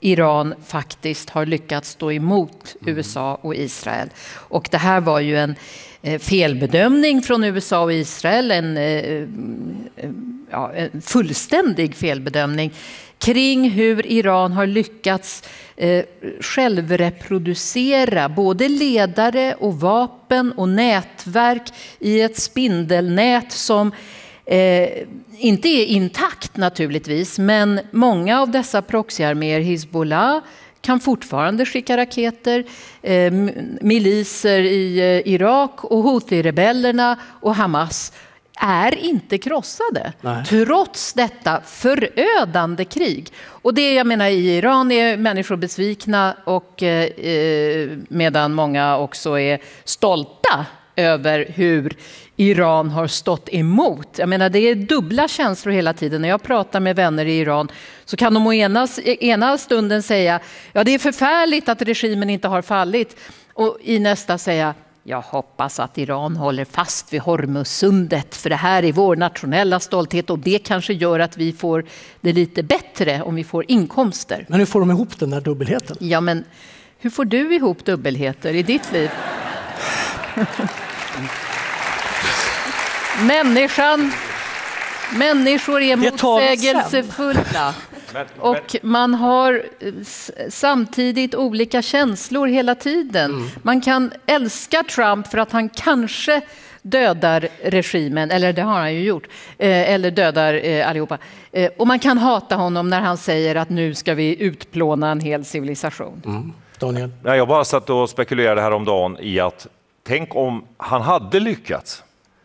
Iran faktiskt har lyckats stå emot USA och Israel. Och det här var ju en felbedömning från USA och Israel, en fullständig felbedömning kring hur Iran har lyckats självreproducera både ledare och vapen och nätverk i ett spindelnät som inte är intakt naturligtvis, men många av dessa proxyarméer, Hizbollah, kan fortfarande skicka raketer, miliser i Irak och Houthi-rebellerna och Hamas är inte krossade. Nej. Trots detta förödande krig. Och det jag menar, i Iran är människor besvikna och medan många också är stolta över hur Iran har stått emot. Jag menar, det är dubbla känslor hela tiden. När jag pratar med vänner i Iran så kan de å ena stunden säga ja, det är förfärligt att regimen inte har fallit, och i nästa säga jag hoppas att Iran håller fast vid Hormuzsundet, för det här är vår nationella stolthet och det kanske gör att vi får det lite bättre om vi får inkomster. Men hur får de ihop den där dubbelheten? Ja, men hur får du ihop dubbelheter i ditt liv? Människor är motsägelsefulla. Och man har samtidigt olika känslor hela tiden. Man kan älska Trump för att han kanske dödar regimen, eller det har han ju gjort, eller dödar allihopa. Och man kan hata honom när han säger att nu ska vi utplåna en hel civilisation. Daniel? Nej, jag bara satt och spekulerade häromdagen i att tänk om han hade lyckats.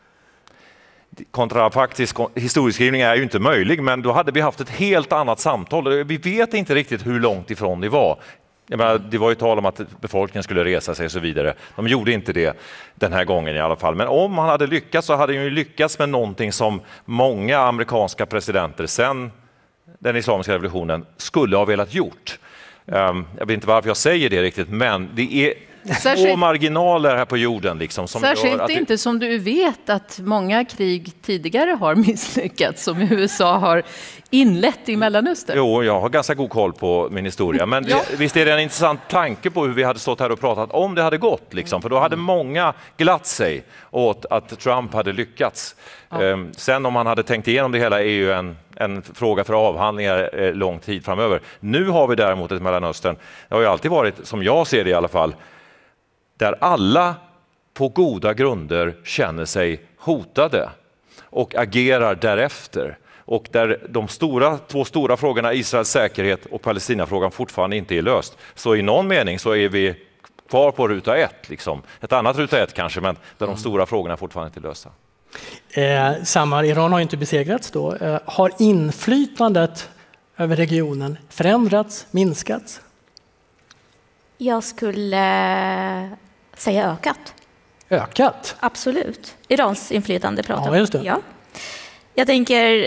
Kontrafaktisk historieskrivning är ju inte möjlig, men då hade vi haft ett helt annat samtal. Vi vet inte riktigt hur långt ifrån det var. Jag menar, det var ju tal om att befolkningen skulle resa sig och så vidare. De gjorde inte det den här gången i alla fall. Men om han hade lyckats så hade han ju lyckats med någonting som många amerikanska presidenter sedan den islamiska revolutionen skulle ha velat gjort. Jag vet inte varför jag säger det riktigt, men det är små marginaler här på jorden. Liksom, som särskilt inte som du vet att många krig tidigare har misslyckats som USA har inlett i Mellanöstern. Jo, jag har ganska god koll på min historia. Men visst är det en intressant tanke på hur vi hade stått här och pratat om det hade gått. Liksom, för då hade många glatt sig åt att Trump hade lyckats. Sen om han hade tänkt igenom det hela är ju en fråga för avhandlingar lång tid framöver. Nu har vi däremot ett Mellanöstern. Det har ju alltid varit, som jag ser det i alla fall, där alla på goda grunder känner sig hotade och agerar därefter. Och där de två stora frågorna, Israels säkerhet och Palestinafrågan, fortfarande inte är löst. Så i någon mening så är vi kvar på ruta 1. Liksom. Ett annat ruta 1 kanske, men där de stora frågorna fortfarande inte är lösta. Samar, Iran har ju inte besegrats då. Har inflytandet över regionen förändrats, minskats? Jag skulle säga ökat. Ökat? Absolut. Irans inflytande pratar om. Ja, just det. Ja. Jag tänker,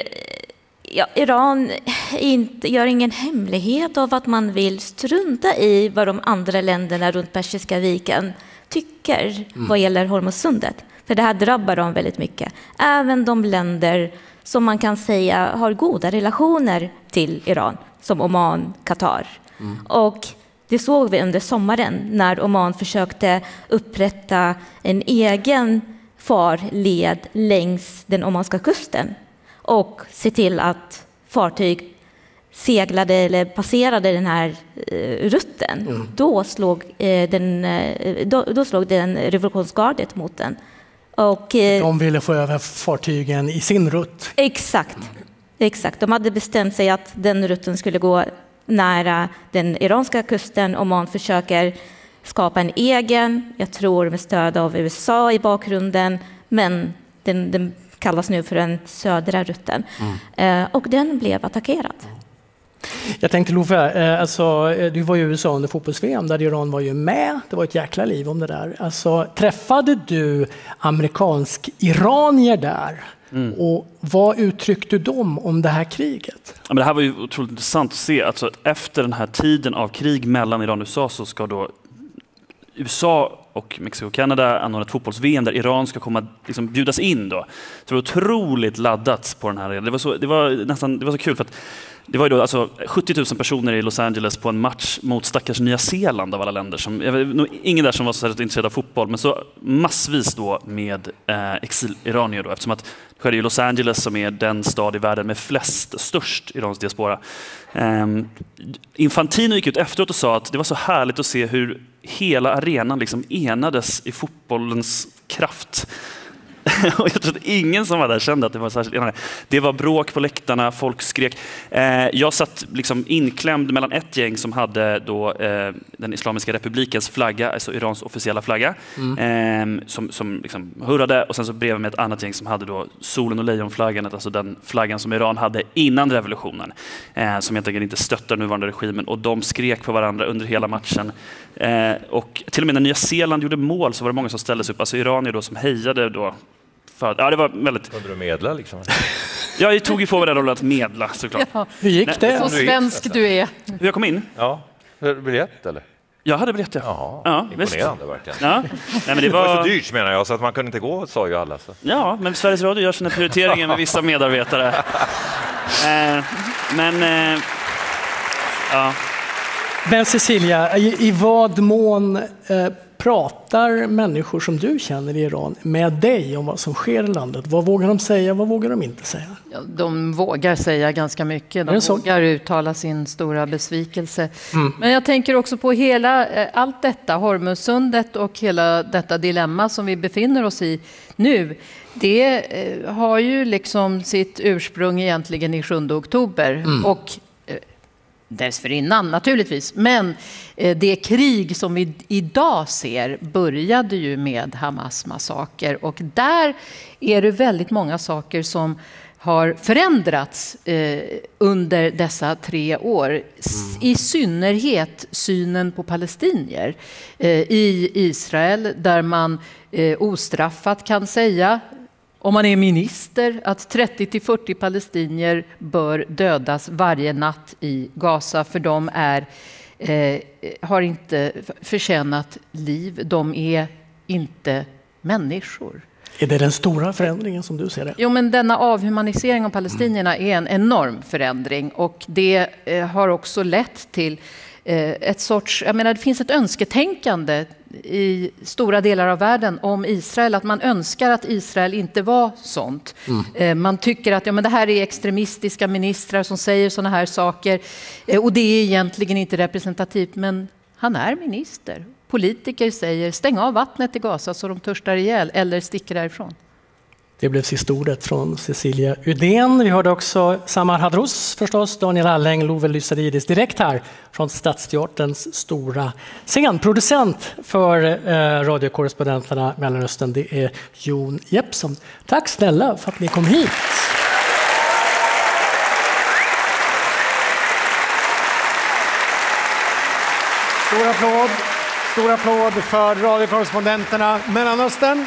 Iran gör ingen hemlighet av att man vill strunta i vad de andra länderna runt Persiska viken tycker vad gäller Hormuzsundet. För det här drabbar dem väldigt mycket. Även de länder som man kan säga har goda relationer till Iran, som Oman, Qatar. Och det såg vi under sommaren när Oman försökte upprätta en egen farled längs den omanska kusten och se till att fartyg seglade eller passerade den här rutten. Då slog den revolutionsgardet mot den. Och, de ville få över fartygen i sin rutt. Exakt. De hade bestämt sig att den rutten skulle gå nära den iranska kusten. Oman försöker skapa en egen, jag tror med stöd av USA i bakgrunden, men den kallas nu för den södra rutten. Och den blev attackerad. Jag tänkte Love, du var i USA under fotbolls-VM där Iran var ju med. Det var ett jäkla liv om det där. Alltså, träffade du amerikansk-iranier där? Och vad uttryckte de om det här kriget? Ja, men det här var ju otroligt intressant att se. Alltså, efter den här tiden av krig mellan Iran och USA så ska då USA och Mexiko och Kanada anordnat fotbolls-VM där Iran ska komma liksom bjudas in då. Så det var otroligt laddat på den här arenan. Det var så kul för att det var ju då alltså 70 000 personer i Los Angeles på en match mot stackars Nya Zeeland av alla länder. Ingen där som var så intresserad av fotboll, men så massvis då med exil-iranier då, eftersom att det skedde i Los Angeles som är den stad i världen med störst iransk diaspora. Infantino gick ut efteråt och sa att det var så härligt att se hur hela arenan liksom enades i fotbollens kraft. Och jag tror att ingen som var där kände att det var särskilt enande. Det var bråk på läktarna, folk skrek. Jag satt liksom inklämd mellan ett gäng som hade då, den Islamiska republikens flagga, alltså Irans officiella flagga, som liksom hurrade, och sen så bredvid med ett annat gäng som hade då solen och lejonflaggan, alltså den flaggan som Iran hade innan revolutionen, som helt enkelt inte stöttar nuvarande regimen, och de skrek på varandra under hela matchen. Och till och med när Nya Zeeland gjorde mål så var det många som ställde sig upp, alltså iranier då som hejade då. Ja, det var väldigt... Kunde du medla liksom? Jag tog ju på mig den rollen att medla, såklart. Ja. Hur gick det? Så svensk du är. Hur jag kom in? Ja, biljett eller? Jag hade biljett, ja. Imponerande verkligen. Ja. Nej, men det var så dyrt menar jag, så att man kunde inte gå, sa ju alla. Så. Ja, men Sveriges Radio gör sina prioriteringar med vissa medarbetare. Ja. Men Cecilia, i vad mån pratar människor som du känner i Iran med dig om vad som sker i landet? Vad vågar de säga, vad vågar de inte säga? Ja, de vågar säga ganska mycket. De vågar uttala sin stora besvikelse. Men jag tänker också på allt detta, Hormuzsundet och hela detta dilemma som vi befinner oss i nu. Det har ju liksom sitt ursprung egentligen i 7 oktober. Och dessförinnan naturligtvis. Men det krig som vi idag ser började ju med Hamas-massaker. Och där är det väldigt många saker som har förändrats under dessa 3 år. I synnerhet synen på palestinier i Israel, där man ostraffat kan säga, om man är minister, att 30-40 palestinier bör dödas varje natt i Gaza, för de har inte förtjänat liv. De är inte människor. Är det den stora förändringen som du ser det? Jo, men denna avhumanisering av palestinierna är en enorm förändring, och det har också lett till ett sorts, det finns ett önsketänkande i stora delar av världen om Israel, att man önskar att Israel inte var sånt. Man tycker att det här är extremistiska ministrar som säger såna här saker, och det är egentligen inte representativt, men han är minister. Politiker säger stäng av vattnet i Gaza så de törstar ihjäl, eller sticker därifrån. Det blev sista ordet från Cecilia Uddén. Vi hörde också Samar Hadrous förstås, Daniel Alläng, Love Lysaridis direkt här från Stadsteaterns stora scen. Producent för radiokorrespondenterna Mellanöstern, det är Jon Jeppsson. Tack snälla för att ni kom hit. Stor applåd för radiokorrespondenterna Mellanöstern.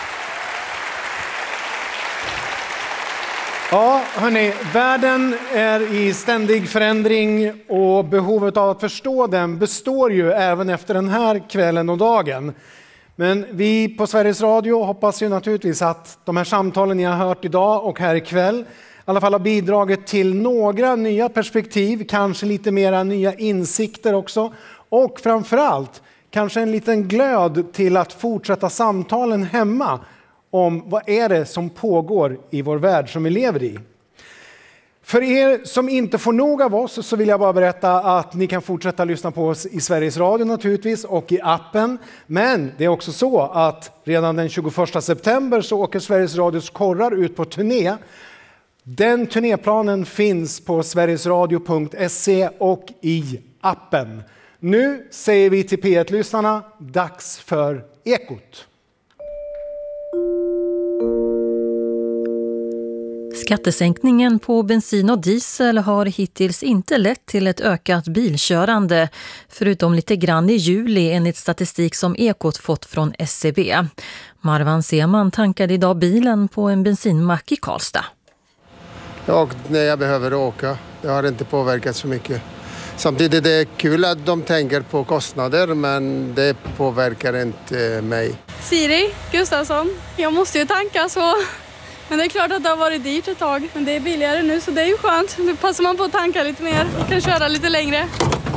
Ja, hörni, världen är i ständig förändring, och behovet av att förstå den består ju även efter den här kvällen och dagen. Men vi på Sveriges Radio hoppas ju naturligtvis att de här samtalen ni har hört idag och här ikväll i alla fall har bidragit till några nya perspektiv, kanske lite mera nya insikter också, och framförallt kanske en liten glöd till att fortsätta samtalen hemma om vad är det som pågår i vår värld som vi lever i. För er som inte får nog av oss så vill jag bara berätta att ni kan fortsätta lyssna på oss i Sveriges Radio naturligtvis och i appen. Men det är också så att redan den 21 september så åker Sveriges Radios korrar ut på turné. Den turnéplanen finns på sverigesradio.se och i appen. Nu säger vi till P1-lyssnarna, dags för Ekot. Skattesänkningen på bensin och diesel har hittills inte lett till ett ökat bilkörande, förutom lite grann i juli enligt statistik som Ekot fått från SCB. Marwan Seman tankade idag bilen på en bensinmack i Karlstad. Ja, när jag behöver åka. Det har inte påverkat så mycket. Samtidigt är det kul att de tänker på kostnader, men det påverkar inte mig. Siri Gustafsson. Jag måste ju tanka så. Men det är klart att det har varit dyrt ett tag. Men det är billigare nu så det är ju skönt. Nu passar man på att tanka lite mer och kan köra lite längre.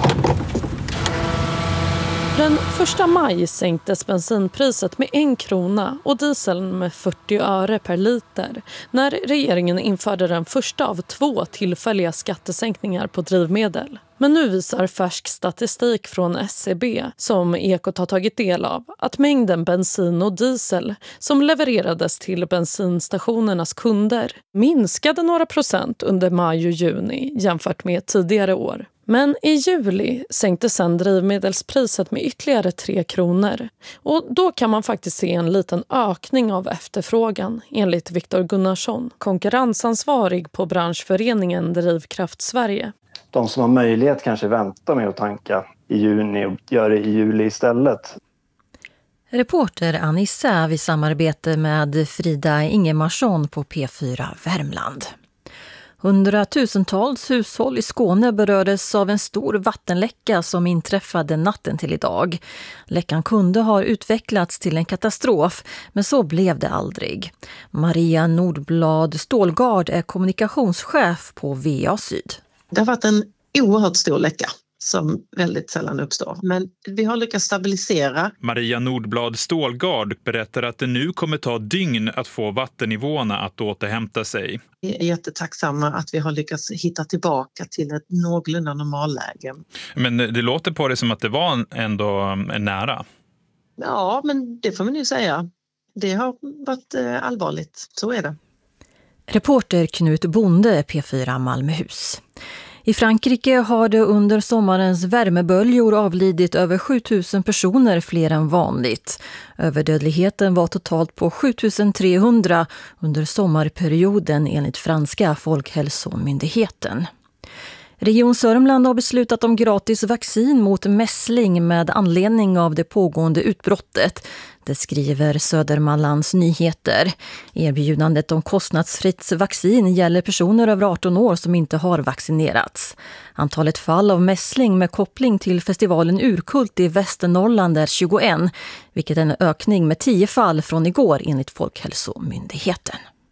Den 1 maj sänktes bensinpriset med 1 krona och dieseln med 40 öre per liter när regeringen införde den första av 2 tillfälliga skattesänkningar på drivmedel. Men nu visar färsk statistik från SCB, som Ekot har tagit del av, att mängden bensin och diesel som levererades till bensinstationernas kunder minskade några procent under maj och juni jämfört med tidigare år. Men i juli sänkte sedan drivmedelspriset med ytterligare 3 kronor. Och då kan man faktiskt se en liten ökning av efterfrågan, enligt Viktor Gunnarsson, konkurrensansvarig på branschföreningen Drivkraft Sverige. De som har möjlighet kanske väntar med att tanka i juni och gör det i juli istället. Reporter Annie Säv i samarbete med Frida Ingemarsson på P4 Värmland. 100-tusentals hushåll i Skåne berördes av en stor vattenläcka som inträffade natten till idag. Läckan kunde ha utvecklats till en katastrof, men så blev det aldrig. Maria Nordblad Stålgard är kommunikationschef på VA Syd. Det har varit en oerhört stor läcka som väldigt sällan uppstår. Men vi har lyckats stabilisera. Maria Nordblad Stålgard berättar att det nu kommer ta dygn att få vattennivåerna att återhämta sig. Vi är jättetacksamma att vi har lyckats hitta tillbaka till ett någorlunda normalläge. Men det låter på det som att det var ändå nära. Ja, men det får man ju säga. Det har varit allvarligt, så är det. Reporter Knut Bonde, P4 Malmöhus. I Frankrike har det under sommarens värmeböljor avlidit över 7000 personer, fler än vanligt. Överdödligheten var totalt på 7300 under sommarperioden enligt franska Folkhälsomyndigheten. Region Sörmland har beslutat om gratis vaccin mot mässling med anledning av det pågående utbrottet. Det skriver Södermanlands Nyheter. Erbjudandet om kostnadsfritt vaccin gäller personer över 18 år som inte har vaccinerats. Antalet fall av mässling med koppling till festivalen Urkult i Västernorrland är 21, vilket är en ökning med 10 fall från igår enligt Folkhälsomyndigheten.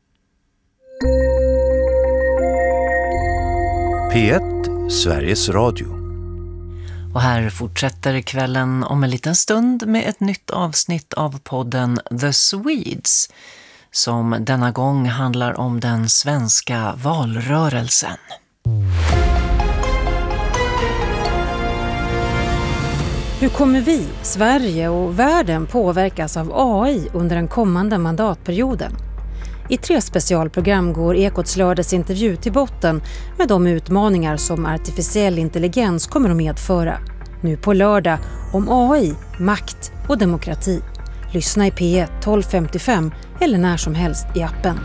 P1, Sveriges Radio. Och här fortsätter kvällen om en liten stund med ett nytt avsnitt av podden The Swedes, som denna gång handlar om den svenska valrörelsen. Hur kommer vi, Sverige och världen påverkas av AI under den kommande mandatperioden? I 3 specialprogram går Ekots lördagsintervju till botten med de utmaningar som artificiell intelligens kommer att medföra. Nu på lördag om AI, makt och demokrati. Lyssna i P1 1255 eller när som helst i appen.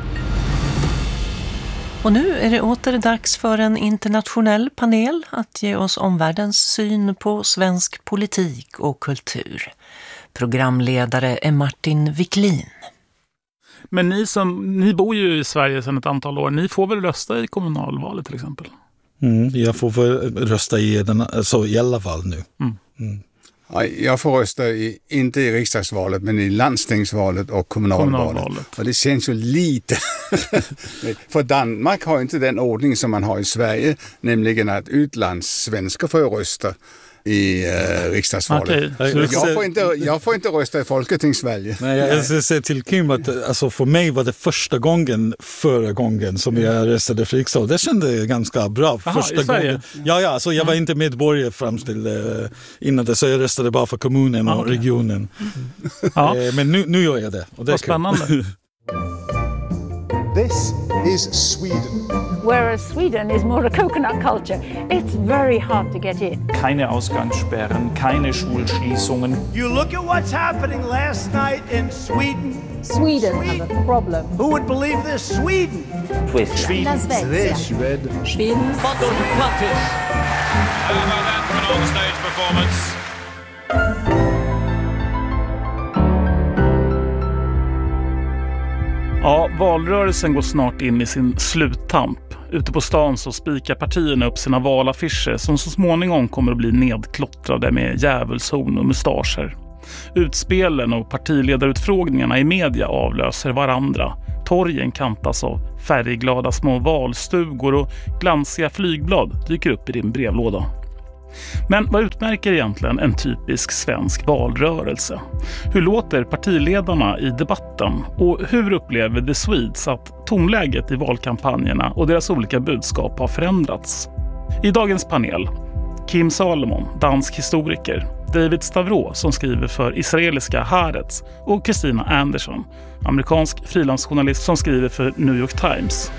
Och nu är det åter dags för en internationell panel att ge oss omvärldens syn på svensk politik och kultur. Programledare är Martin Wiklin. Men ni bor ju i Sverige sedan ett antal år. Ni får väl rösta i kommunalvalet till exempel? Jag får väl rösta i alla fall nu. Jag får rösta inte i riksdagsvalet men i landstingsvalet och kommunalvalet. Och det känns ju lite... För Danmark har inte den ordning som man har i Sverige, nämligen att utlandssvenskar får rösta i riksdagsvalet. Okay. Jag får inte rösta i Folketingsvalget. Nej, jag ska säga till Kim att för mig var det förra gången som jag röstade för riksdagen. Det kände ganska bra. Första gången. Ja, så jag var inte medborgare fram till innan det, så jag röstade bara för kommunen och regionen. Ja. Men nu gör jag det. Och det är spännande. This is Sweden. Whereas Sweden is more a coconut culture, it's very hard to get in. Keine Ausgangssperren, keine Schulschließungen. You look at what's happening last night in Sweden. Sweden has a problem. Who would believe this? Sweden. Sweden. Sweden. How about that for an on-stage performance? Ja, valrörelsen går snart in i sin sluttamp. Ute på stan så spikar partierna upp sina valaffischer som så småningom kommer att bli nedklottrade med djävulshorn och mustascher. Utspelen och partiledarutfrågningarna i media avlöser varandra. Torgen kantas av färgglada små valstugor och glansiga flygblad dyker upp i din brevlåda. Men vad utmärker egentligen en typisk svensk valrörelse? Hur låter partiledarna i debatten? Och hur upplever The Swedes att tonläget i valkampanjerna och deras olika budskap har förändrats? I dagens panel, Kim Salomon, dansk historiker, David Stavro som skriver för israeliska Haaretz och Christina Anderson, amerikansk frilansjournalist som skriver för New York Times.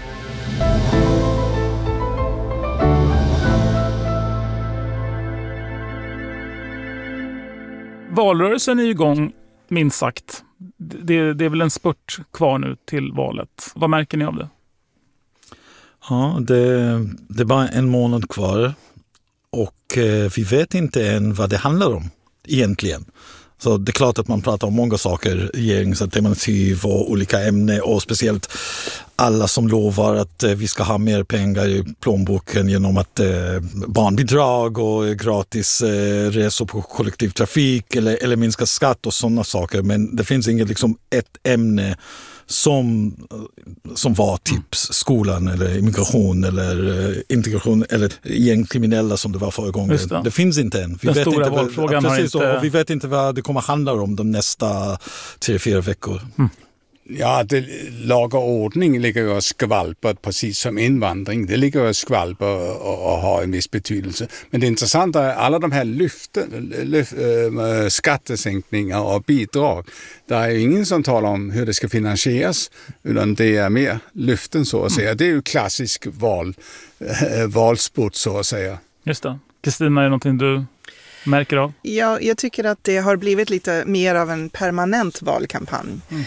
Valrörelsen är igång, minst sagt. Det är väl en spurt kvar nu till valet. Vad märker ni av det? Ja, det är bara en månad kvar. Och vi vet inte än vad det handlar om egentligen. Så det är klart att man pratar om många saker, regeringsalternativ och olika ämnen och speciellt alla som lovar att vi ska ha mer pengar i plånboken genom att barnbidrag och gratis resor på kollektivtrafik eller minska skatt och sådana saker. Men det finns inget liksom ett ämne som var tips, skolan eller immigration eller integration eller gängkriminella som det var förra gången. Det finns inte än. Vi vet inte vad det kommer handla om de nästa 3-4 veckor. Ja, lag och ordning ligger ju och skvalpar precis som invandring. Det ligger och skvalpar och har en viss betydelse. Men det intressanta är alla de här skattesänkningar och bidrag. Det är ju ingen som talar om hur det ska finansieras, utan det är mer lyften så att säga. Det är ju klassisk valsport så att säga. Just det. Kristina, är det någonting du märker av? Ja, jag tycker att det har blivit lite mer av en permanent valkampanj.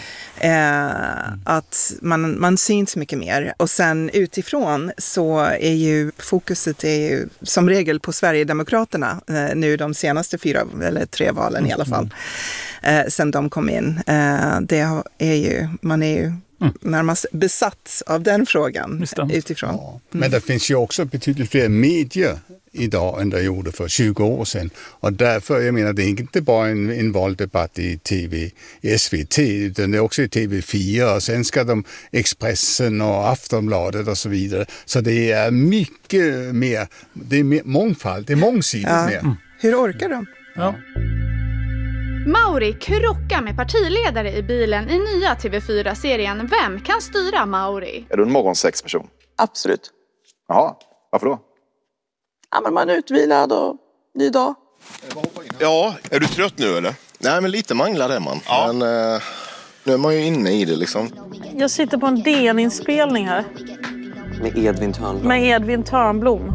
Att man syns mycket mer. Och sen utifrån så är ju fokuset som regel på Sverigedemokraterna nu de senaste 4 eller 3 valen i alla fall. Sen de kom in. Man är ju närmast besatt av den frågan utifrån. Ja. Men det finns ju också betydligt fler medier idag än det gjorde för 20 år sedan. Och därför, jag menar, det är inte bara en valdebatt i TV, i SVT, utan det är också i TV4 och sen ska de Expressen och Aftonbladet och så vidare. Så det är mycket mer, det är mer mångfald, det är mångsidigt mer. Hur orkar de? Ja. Mauri krockar med partiledare i bilen i nya TV4-serien Vem kan styra Mauri? Är du en morgonsexperson? Absolut. Jaha, varför då? Ja, men man är utvilad och ny dag. Ja, är du trött nu eller? Nej, men lite manglad är man. Ja. Men nu är man ju inne i det liksom. Jag sitter på en DN-inspelning här. Med Edvin Törnblom.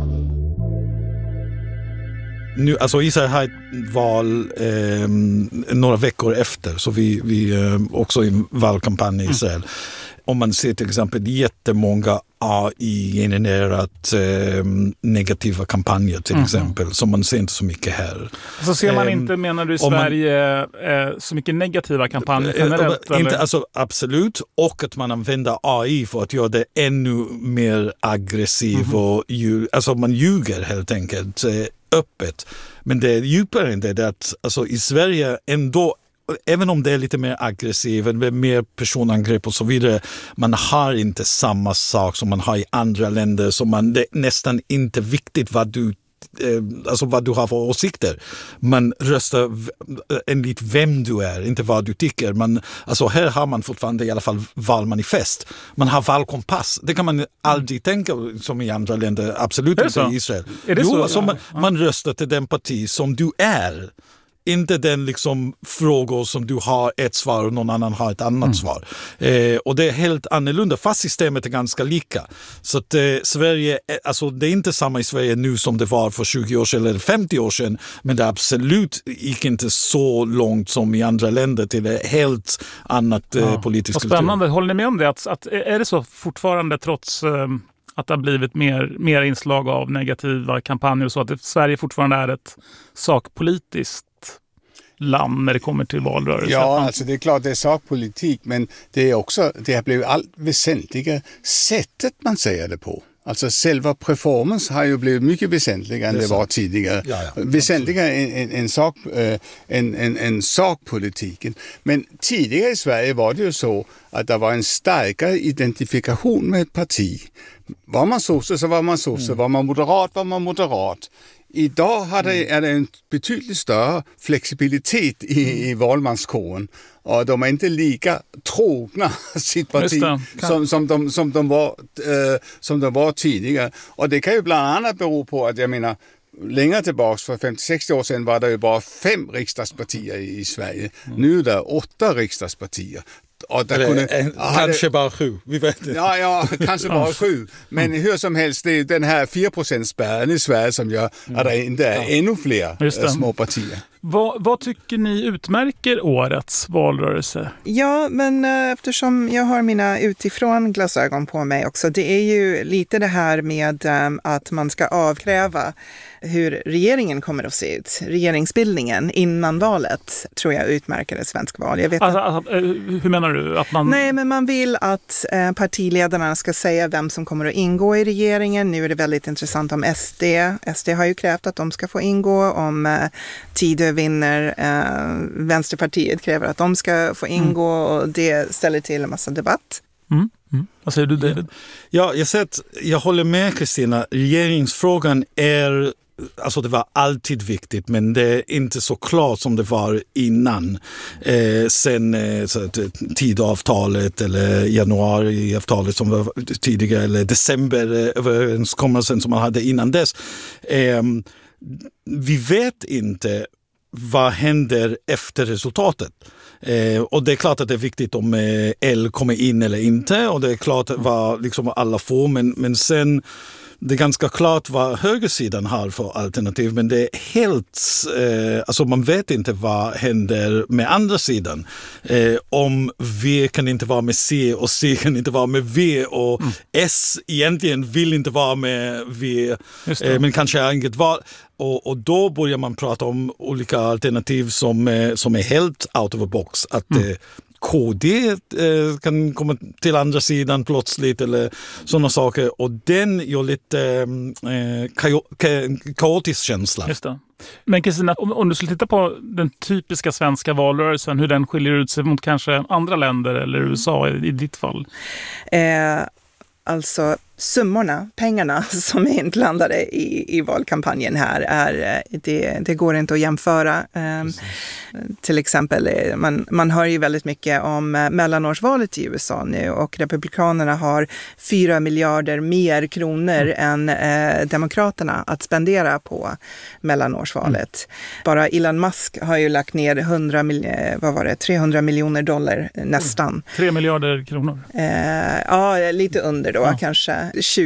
Nu, alltså Israel har ett val några veckor efter, så vi också i valkampanj i Israel. Om man ser till exempel jättemånga AI-genererat negativa kampanjer till exempel, som man ser inte så mycket här. Så ser man inte, menar du, i Sverige så mycket negativa kampanjer generellt? Inte, alltså, absolut, och att man använder AI för att göra det ännu mer aggressiv och alltså man ljuger helt enkelt öppet. Men det är djupare än det att alltså, i Sverige ändå, även om det är lite mer aggressivt, mer personangrepp och så vidare, man har inte samma sak som man har i andra länder, så det är nästan inte viktigt vad du har för åsikter. Man röstar enligt vem du är, inte vad du tycker. Alltså här har man fortfarande i alla fall valmanifest. Man har valkompass. Det kan man aldrig tänka som i andra länder. Absolut inte i Israel. Är det så? Alltså man röstar till den parti som du är. Inte den liksom frågor som du har ett svar och någon annan har ett annat svar. Och det är helt annorlunda, fast systemet är ganska lika. Så att Sverige, alltså det är inte samma i Sverige nu som det var för 20 år sedan eller 50 år sedan, men det absolut gick inte så långt som i andra länder till ett helt annat politiskt kultur. Spännande, håller ni med om det? Att är det så fortfarande trots att det har blivit mer inslag av negativa kampanjer och så, att Sverige fortfarande är ett sakpolitiskt land när det kommer till valrörelsen? Ja, alltså det är klart det är sakpolitik, men det är också, det har blivit allt väsentliga sättet man säger det på. Alltså själva performance har ju blivit mycket väsentligare än det var tidigare. Väsentligare än sakpolitiken. Men tidigare i Sverige var det ju så att det var en starkare identifikation med ett parti. Var man sosse så var man sosse, var man moderat. Idag är det en betydligt större flexibilitet i valmanskåren. Och de är inte lika trogna sitt parti som de var tidigare. Och det kan ju bland annat bero på att, jag menar, längre tillbaka, för 50-60 år sedan var det ju bara 5 riksdagspartier i Sverige. Nu är det 8 riksdagspartier. Kanske bara 7, vi vet inte. Ja, kanske bara 7. Men hur som helst, det är den här 4%-spärren i Sverige som gör att det inte är ännu fler små partier. Vad tycker ni utmärker årets valrörelse? Ja, men eftersom jag har mina utifrån glasögon på mig också, det är ju lite det här med att man ska avkräva hur regeringen kommer att se ut. Regeringsbildningen innan valet tror jag utmärker ett svenskt val. Jag vet hur menar du? Att man... Nej, men man vill att partiledarna ska säga vem som kommer att ingå i regeringen. Nu är det väldigt intressant om SD. SD har ju krävt att de ska få ingå. Om Tidövinner, Vänsterpartiet kräver att de ska få ingå och det ställer till en massa debatt. Vad säger du, David? Ja, jag håller med Kristina. Regeringsfrågan är, alltså det var alltid viktigt, men det är inte så klart som det var innan. Sen Tidöavtalet eller januariavtalet som var tidigare, eller decemberöverenskommelsen som man hade innan dess. Vi vet inte vad händer efter resultatet. Och det är klart att det är viktigt om L kommer in eller inte, och det är klart vad liksom alla får, men sen det är ganska klart vad högersidan har för alternativ, men det är helt, alltså man vet inte vad händer med andra sidan. Om V kan inte vara med C och C kan inte vara med V och S egentligen vill inte vara med V, men kanske är inget val. Och då börjar man prata om olika alternativ som är helt out of the box. Att KD kan komma till andra sidan plötsligt eller sådana saker. Och den gör lite kaotisk känsla. Just det. Men Kristina, om du skulle titta på den typiska svenska valrörelsen, hur den skiljer ut sig mot kanske andra länder eller USA i ditt fall? Alltså summorna, pengarna som är inblandade i valkampanjen här, det går inte att jämföra. Till exempel, man hör ju väldigt mycket om mellanårsvalet i USA nu, och republikanerna har 4 miljarder mer kronor än demokraterna att spendera på mellanårsvalet. Bara Elon Musk har ju lagt ner 300 miljoner dollar nästan. 3 miljarder kronor? Ja, lite under då kanske.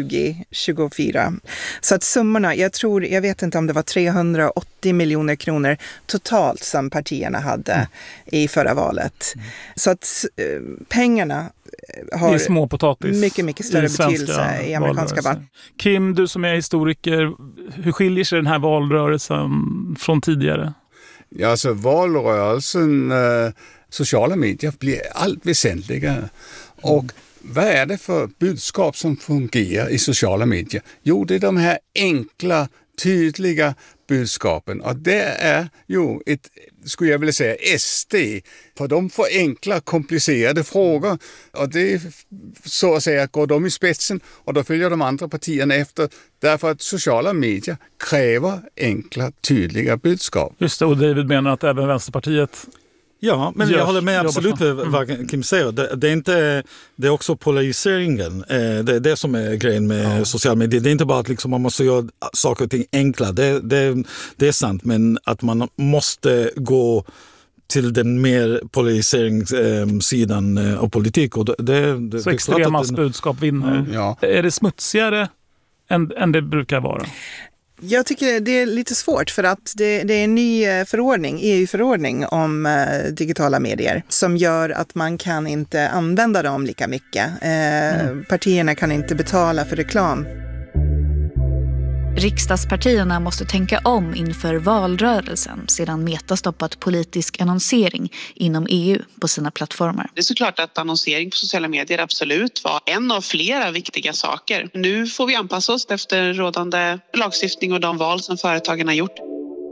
2024. Så att summorna, jag vet inte om det var 380 miljoner kronor totalt som partierna hade i förra valet. Så att pengarna har småpotatis mycket större betydelse i amerikanska val. Kim, du som är historiker, hur skiljer sig den här valrörelsen från tidigare? Ja, alltså valrörelsen, sociala medier blir allt väsentligare. Och vad är det för budskap som fungerar i sociala medier? Jo, det är de här enkla, tydliga budskapen. Och det är ju skulle jag vilja säga, SD. För de får enkla, komplicerade frågor. Och det så att säga går de i spetsen, och då följer de andra partierna efter. Därför att sociala medier kräver enkla, tydliga budskap. Just det, och David menar att även Vänsterpartiet... Ja, men jag håller med absolut med vad Kim säger. Det är också polariseringen. Det är det som är grejen med sociala medier. Det är inte bara att liksom man måste göra saker och ting enkla. Det är sant, men att man måste gå till den mer polariseringssidan av politik. Och så extremas budskap vinner. Ja. Är det smutsigare än det brukar vara? Jag tycker det är lite svårt, för att det är en ny förordning, EU-förordning om digitala medier, som gör att man kan inte använda dem lika mycket. Partierna kan inte betala för reklam. Riksdagspartierna måste tänka om inför valrörelsen sedan Meta stoppat politisk annonsering inom EU på sina plattformar. Det är såklart att annonsering på sociala medier absolut var en av flera viktiga saker. Nu får vi anpassa oss efter rådande lagstiftning och de val som företagen har gjort.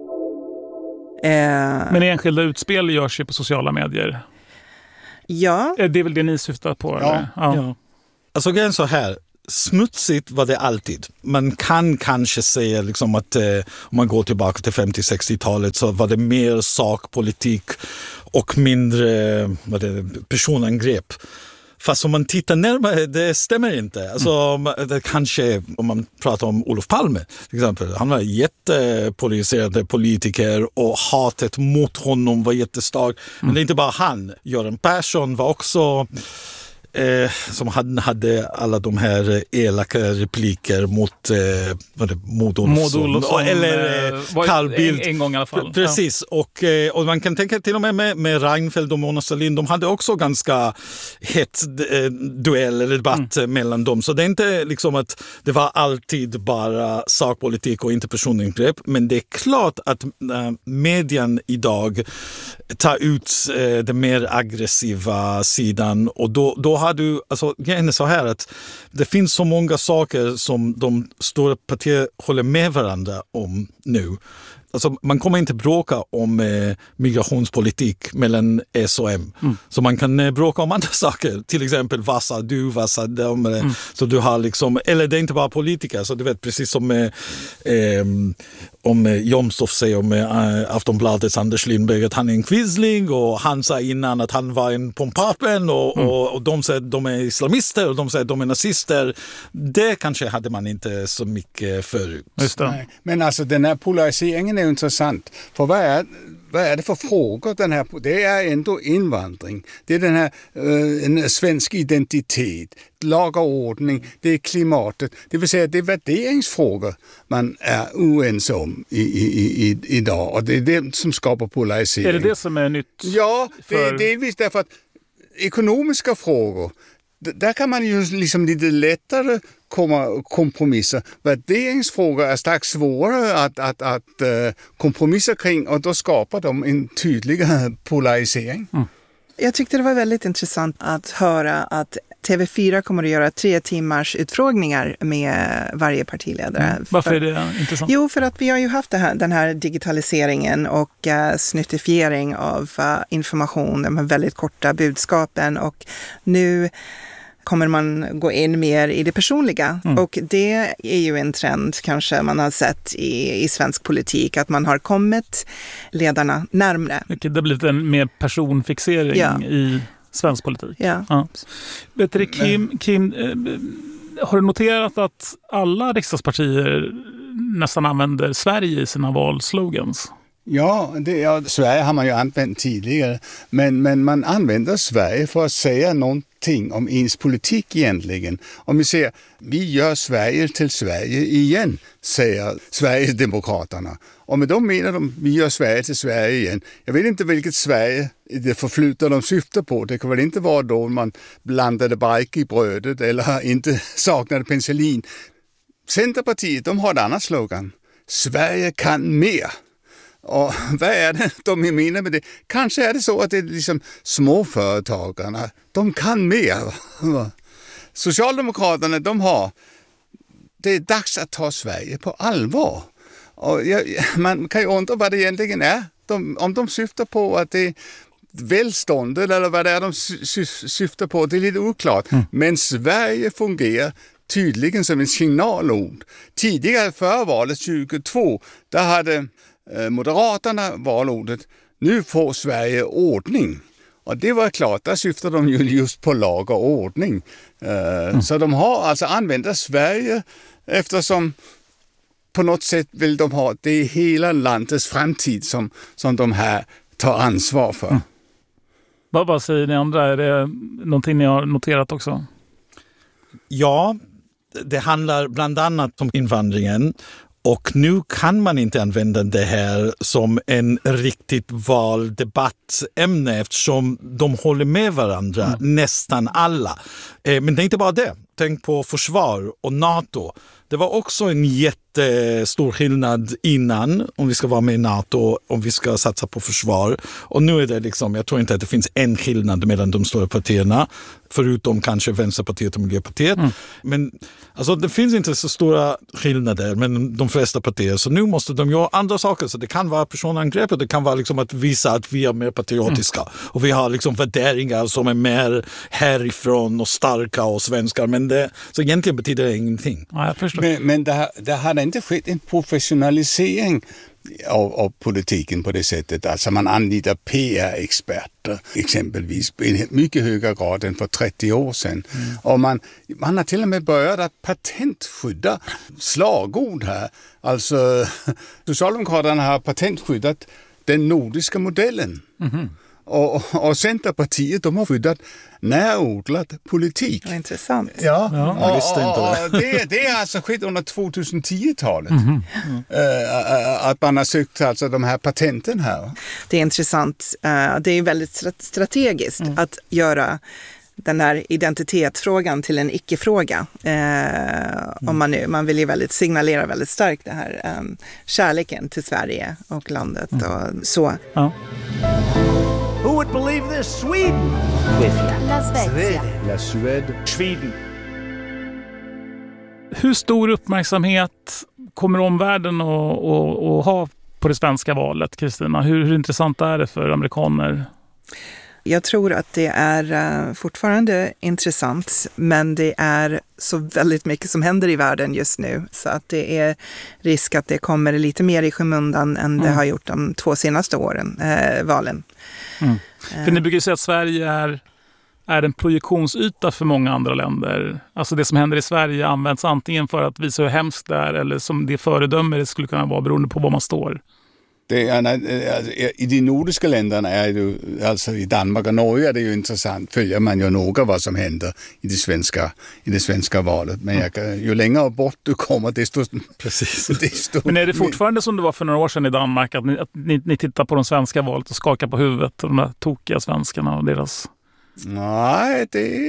Men enskilda utspel görs ju på sociala medier. Ja. Det är väl det ni syftar på? Eller? Ja. Alltså det är så här. Smutsigt var det alltid. Man kan kanske säga liksom att om man går tillbaka till 50-60-talet så var det mer sakpolitik och mindre personangrepp. Fast om man tittar närmare, det stämmer inte. Alltså, det kanske, om man pratar om Olof Palme till exempel, han var jättepolariserad politiker och hatet mot honom var jättestarkt. Men det är inte bara han. Göran Persson var också... som hade alla de här elaka repliker mot Maud Olofsson eller Carl Bildt en gång i alla fall. Precis, och man kan tänka till och med Reinfeldt och Mona Sahlin, de hade också ganska hett duell eller debatt mellan dem, så det är inte liksom att det var alltid bara sakpolitik och inte personingrepp, men det är klart att medien idag tar ut den mer aggressiva sidan, och då har du, alltså grejen är så här att det finns så många saker som de stora partier håller med varandra om nu. Alltså, man kommer inte bråka om migrationspolitik mellan S och M. Så man kan bråka om andra saker. Till exempel Vassa, de. Så du har liksom, eller det är inte bara politiker. Så du vet, precis som om Jomshof säger om Aftonbladets Anders Lindberg att han är en quisling, och han sa innan att han var en pompapen, och de säger att de är islamister och de säger att de är nazister. Det kanske hade man inte så mycket förut. Just det. Nej. Men alltså den här polariseringen är intressant. För vad är det för frågor den här? Det är ändå invandring. Det är den här en svensk identitet, lag och ordning, det är klimatet. Det vill säga det är värderingsfrågor man är oense om idag. Och det är det som skapar polarisering. Är det som är nytt? Ja, det är delvis därför att ekonomiska frågor, där kan man ju liksom lite lättare kompromissa. Värderingsfrågor är strax svårare att kompromissa kring, och då skapar de en tydligare polarisering. Jag tyckte det var väldigt intressant att höra att TV4 kommer att göra 3 timmars utfrågningar med varje partiledare. Varför är det intressant? Jo, för att vi har ju haft den här digitaliseringen och snuttifiering av information, de här väldigt korta budskapen, och nu kommer man gå in mer i det personliga. Och det är ju en trend kanske man har sett i svensk politik, att man har kommit ledarna närmare. Det har blivit en mer personfixering i svensk politik. Ja. Kim, har du noterat att alla riksdagspartier nästan använder Sverige i sina valslogans? Ja, Sverige har man ju använt tidigare, men man använder Sverige för att säga någonting om ens politik egentligen. Om vi säger, vi gör Sverige till Sverige igen, säger Sverigedemokraterna. Och med dem menar de, vi gör Sverige till Sverige igen. Jag vet inte vilket Sverige i det förflutna de syftar på. Det kan väl inte vara då man blandade bark i brödet eller inte saknade penicillin. Centerpartiet, de har en annan slogan. Sverige kan mer. Och vad är det de menar med det? Kanske är det så att det är liksom småföretagarna, de kan mer. Socialdemokraterna, det är dags att ta Sverige på allvar. Och man kan ju undra vad det egentligen är. Om de syftar på att det är välståndet eller vad det är de syftar på, det är lite oklart. Men Sverige fungerar tydligen som en signalord. Tidigare för valet 2022, där hade Moderaterna valordet, nu får Sverige ordning. Och det var klart, där syftar de ju just på lag och ordning. Så de har alltså använt Sverige eftersom på något sätt vill de ha, det är hela landets framtid som de här tar ansvar för. Vad säger ni andra? Är det någonting ni har noterat också? Ja, det handlar bland annat om invandringen. Och nu kan man inte använda det här som en riktigt valdebattämne eftersom de håller med varandra, nästan alla. Men det är inte bara det. tänk på försvar och NATO. Det var också en jättestor skillnad innan om vi ska vara med i NATO, om vi ska satsa på försvar. Och nu är det liksom, jag tror inte att det finns en skillnad mellan de stora partierna, förutom kanske Vänsterpartiet och Miljöpartiet. Men alltså, det finns inte så stora skillnader mellan de flesta partier. Så nu måste de göra andra saker. Så det kan vara personangrepp och det kan vara liksom att visa att vi är mer patriotiska. Och vi har liksom värderingar som är mer härifrån och starka och svenskar. Men det, så egentligen betyder det ingenting. Ja, jag förstår. Men det har inte skett en professionalisering av politiken på det sättet. Alltså man anlitar PR-experter exempelvis i en mycket högre grad än för 30 år sedan. Och man har till och med börjat att patentskydda slagord här. Alltså Socialdemokraterna har patentskyddat den nordiska modellen. Och Centerpartiet, de har skyddat närodlad politik. Ja, intressant. Ja. Och det är alltså skett under 2010-talet. Att man har sökt alltså de här patenten här. Det är intressant. Det är väldigt strategiskt att göra den här identitetsfrågan till en icke-fråga. Om man vill ju signalera väldigt starkt det här kärleken till Sverige och landet och så. Ja. Who would believe this? Sweden. La Svezia. La Suède. Sweden. Hur stor uppmärksamhet kommer omvärlden att ha på det svenska valet, Kristina? Hur intressant är det för amerikaner? Jag tror att det är fortfarande intressant, men det är så väldigt mycket som händer i världen just nu. Så att det är risk att det kommer lite mer i skymundan än det har gjort de 2 senaste valen. För ni brukar säga att Sverige är en projektionsyta för många andra länder. Alltså det som händer i Sverige används antingen för att visa hur hemskt det är eller som det föredömer det skulle kunna vara beroende på var man står. I de nordiska länderna är det alltså i Danmark och Norge är det ju intressant. Följer man ju noga vad som händer i det svenska valet. Men ju längre bort du kommer desto... Precis. Men är det fortfarande som det var för några år sedan i Danmark att ni tittar på de svenska valet och skakar på huvudet och de där tokiga svenskarna och deras... Nej.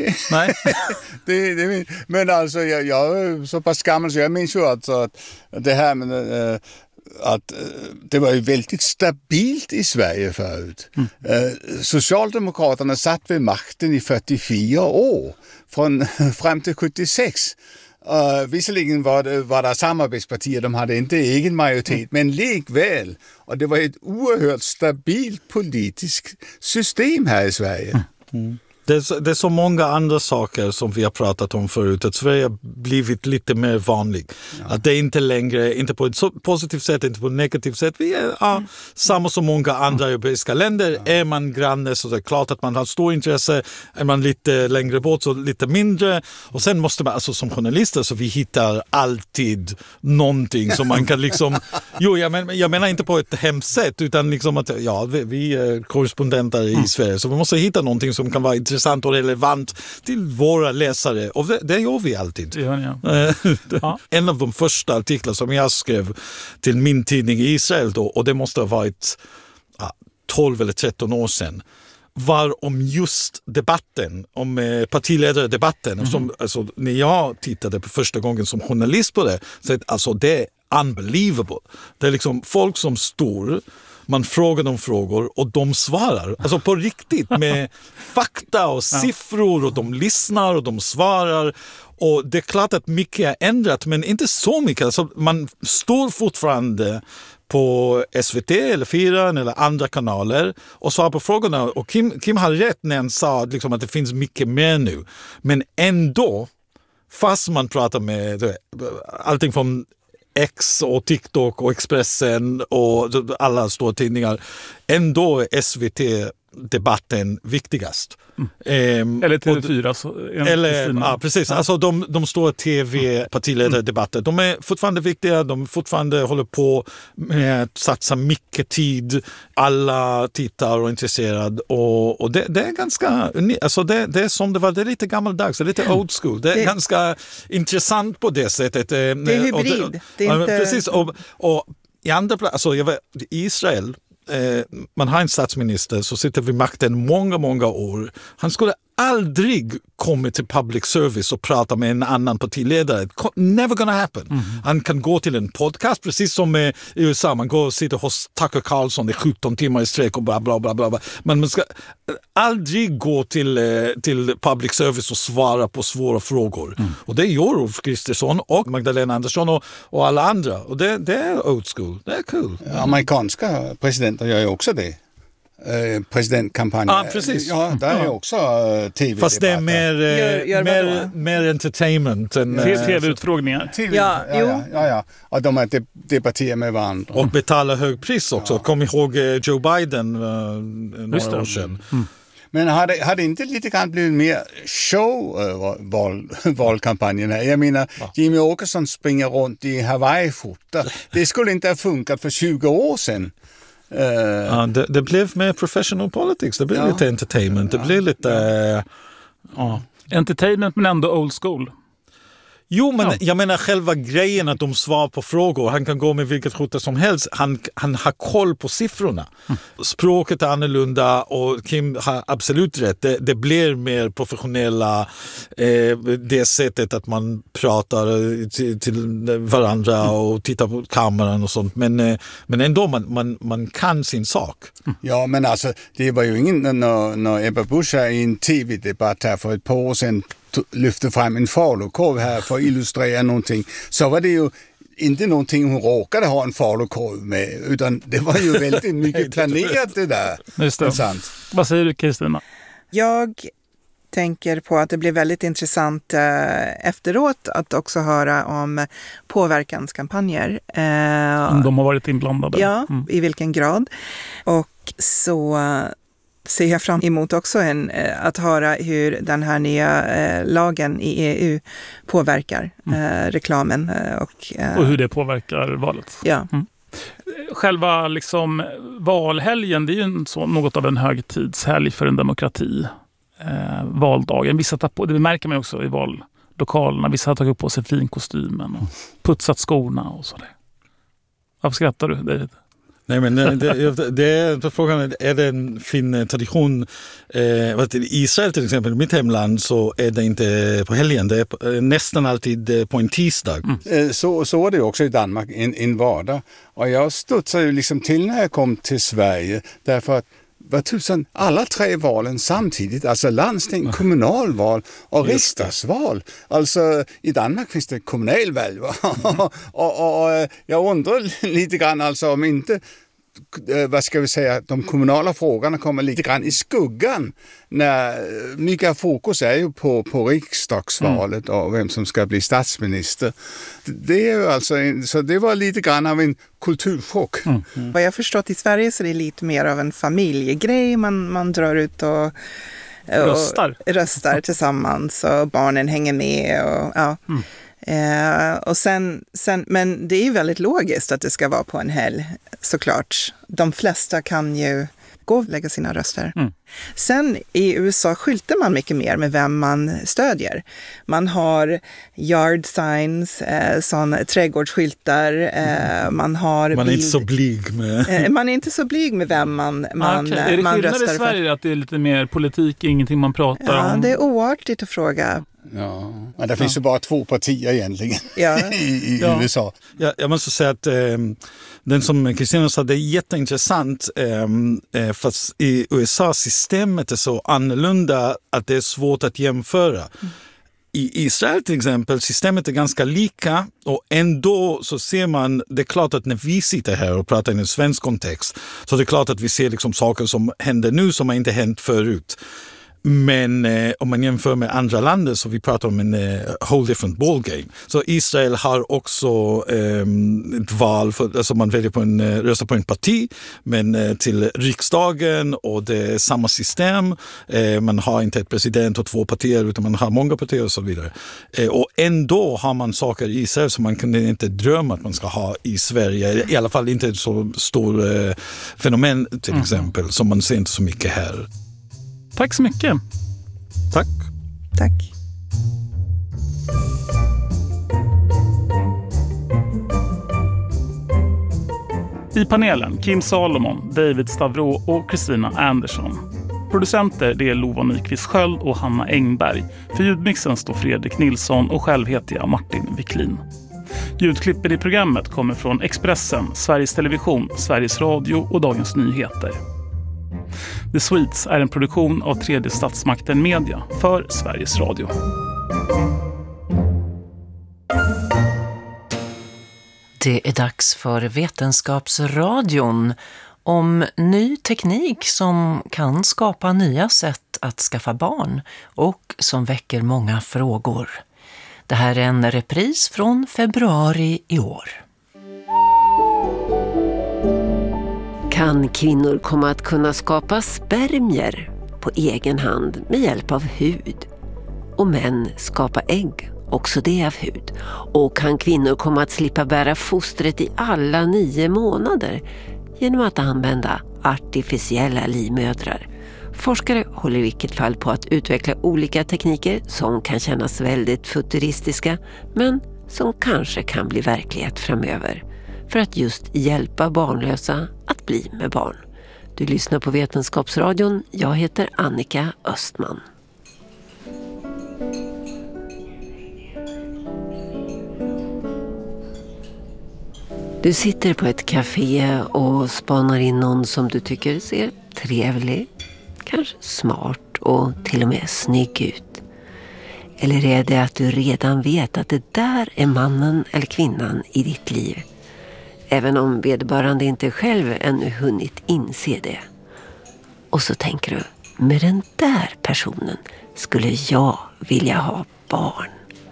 Men alltså jag är så pass gammal så jag minns ju alltså att det här med... att det var ju väldigt stabilt i Sverige förut. Socialdemokraterna satt vid makten i 44 år fram till 76. Visserligen var det samarbetspartier, de hade inte egen majoritet, men likväl. Och det var ett oerhört stabilt politiskt system här i Sverige. Det är så många andra saker som vi har pratat om förut. Att Sverige har blivit lite mer vanlig. Att det är inte längre, inte på ett positivt sätt, inte på ett negativt sätt. Vi är samma som många andra europeiska länder. Är man granne så är det klart att man har stor intresse. Är man lite längre bort så lite mindre. Och sen måste man, alltså som journalister så vi hittar alltid någonting som man kan liksom... jag menar inte på ett hemskt sätt utan liksom att vi är korrespondenter i Sverige. Så vi måste hitta någonting som kan vara intressant och relevant till våra läsare. Och det gör vi alltid. En av de första artiklar som jag skrev till min tidning i Israel då, och det måste ha varit 12 eller 13 år sedan, var om just debatten, om partiledardebatten. Alltså, när jag tittade på första gången som journalist på det, så alltså, det är unbelievable. Det är liksom folk som står... Man frågar dem frågor och de svarar. Alltså på riktigt med fakta och siffror och de lyssnar och de svarar. Och det är klart att mycket är ändrat men inte så mycket. Alltså man står fortfarande på SVT eller 4 eller andra kanaler och svarar på frågorna. Och Kim har rätt när han sa liksom, att det finns mycket mer nu. Men ändå, fast man pratar med allting från X och TikTok och Expressen och alla stora tidningar, ändå är SVT-debatten viktigast. Eller TV4. Precis. Alltså de stora tv-partiledardebatter, de är fortfarande viktiga, de fortfarande håller på med att satsa mycket tid. Alla tittar och är intresserade och det är ganska alltså det är som det var, det är lite gammaldags, det är lite old school. Det är ganska intressant på det sättet. Det är hybrid. Det är inte... Precis, och i andra alltså jag vet, i Israel man har en statsminister som sitter vid makten många år. Han skulle aldrig kommer till public service och prata med en annan partiledare. Never gonna happen. Han kan gå till en podcast, precis som i USA. Man går och sitter hos Tucker Carlson i 17 timmar i sträck och bla bla bla bla. Men man ska aldrig gå till public service och svara på svåra frågor. Och det gör Ulf Kristersson och Magdalena Andersson och alla andra. Och det är old school. Det är cool. Amerikanska presidenter gör ju också det. Presidentkampanjen. Ja, precis. Ja, där är också tv-debatter. Fast det är mer entertainment än tv-utfrågningar. Ja. Och de debatterar med varandra. Och betalar hög pris också. Kom ihåg Joe Biden några år sedan. Men hade inte lite grann blivit mer show valkampanjen här? Jag menar, Jimmy Åkesson springer runt i Hawaii-skjorta. Det skulle inte ha funkat för 20 år sedan. Det blev mer professional politics. Det blev lite entertainment. Det blev lite... Entertainment men ändå old school. Jo, men jag menar själva grejen att de svarar på frågor. Han kan gå med vilket skjorta som helst. Han har koll på siffrorna. Språket är annorlunda och Kim har absolut rätt. Det blir mer professionella det sättet att man pratar till varandra och tittar på kameran och sånt. Men ändå, man kan sin sak. Ja, men alltså det var ju ingen när Ebba Busch i en tv-debatt här för ett par år sedan lyfte fram en falukorv här för att illustrera någonting, så var det ju inte någonting hon råkade ha en falukorv med, utan det var ju väldigt mycket planerat det där. Just det. Sant. Vad säger du, Kristina? Jag tänker på att det blir väldigt intressant efteråt att också höra om påverkanskampanjer. Om de har varit inblandade. Ja, i vilken grad. Och så ser jag fram emot också att höra hur den här nya lagen i EU påverkar reklamen. Och hur det påverkar valet. Ja. Själva valhelgen, det är ju något av en högtidshelg för en demokrati. Valdagen. Vissa det märker man också i vallokalerna. Vissa har tagit på sig finkostymen och putsat skorna och sådär. Varför skrattar du, David? Nej, men det är frågan, är det en fin tradition? I Israel till exempel, i mitt hemland, så är det inte på helgen, det är nästan alltid på en tisdag. Så är det också i Danmark, en vardag. Och jag studsade ju till när jag kom till Sverige, därför att alla 3 valen samtidigt, alltså landsting, kommunalval och riksdagsval. Alltså i Danmark finns det kommunalval. och jag undrar lite grann alltså om inte, vad ska vi säga, de kommunala frågorna kommer lite grann i skuggan när mycket fokus är ju på riksdagsvalet och vem som ska bli statsminister. Det är ju alltså så det var lite grann av en kulturchock. Vad jag förstått, i Sverige så är det lite mer av en familjegrej. Man drar ut och röstar tillsammans och barnen hänger med och och sen, men det är ju väldigt logiskt att det ska vara på en helg, såklart. De flesta kan ju gå och lägga sina röster. Sen i USA skyltar man mycket mer med vem man stödjer. Man har yard signs, sån trädgårdsskyltar, man är inte så blyg med man är inte så blyg med vem man röstar för. Är det skillnad i Sverige att det är lite mer politik, ingenting man pratar om? Ja, det är oartigt att fråga. Ja, men det finns ju bara 2 partier egentligen i USA. Ja, jag måste säga att den som Kristina sa, det är jätteintressant, fast i USA systemet är så annorlunda att det är svårt att jämföra. I Israel till exempel, systemet är ganska lika och ändå så ser man, det är klart att när vi sitter här och pratar i en svensk kontext, så det är klart att vi ser saker som händer nu som har inte hänt förut. Men om man jämför med andra länder så vi pratar om en whole different ballgame. Så Israel har också ett val, alltså man väljer röstar på en parti, men till riksdagen, och det är samma system. Man har inte ett president och 2 partier utan man har många partier och så vidare. Och ändå har man saker i Israel som man kan inte drömma att man ska ha i Sverige. I alla fall inte ett så stor fenomen till exempel, som man ser inte så mycket här. Tack så mycket. Tack. Tack. I panelen Kim Salomon, David Stavro och Kristina Andersson. Producenter det är Lova Nyqvist Sköld och Hanna Engberg. För ljudmixen står Fredrik Nilsson och själv heter jag Martin Wiklin. Ljudklippen i programmet kommer från Expressen, Sveriges Television, Sveriges Radio och Dagens Nyheter. The Swedes är en produktion av Tredje Statsmakten Media för Sveriges Radio. Det är dags för Vetenskapsradion om ny teknik som kan skapa nya sätt att skaffa barn och som väcker många frågor. Det här är en repris från februari i år. Kan kvinnor komma att kunna skapa spermier på egen hand med hjälp av hud? Och män skapa ägg, också det av hud? Och kan kvinnor komma att slippa bära fostret i alla 9 månader genom att använda artificiella livmödrar? Forskare håller i vilket fall på att utveckla olika tekniker som kan kännas väldigt futuristiska men som kanske kan bli verklighet framöver för att just hjälpa barnlösa att bli med barn. Du lyssnar på Vetenskapsradion. Jag heter Annika Östman. Du sitter på ett café och spanar in någon som du tycker ser trevlig, kanske smart och till och med snygg ut. Eller är det att du redan vet att det där är mannen eller kvinnan i ditt liv? Även om vederbörande inte själv ännu hunnit inse det. Och så tänker du, med den där personen skulle jag vilja ha barn.